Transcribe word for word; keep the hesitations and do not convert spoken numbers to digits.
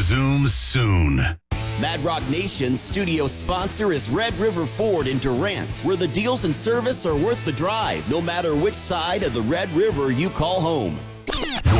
resumes soon. Mad Rock Nation's studio sponsor is Red River Ford in Durant, where the deals and service are worth the drive, no matter which side of the Red River you call home.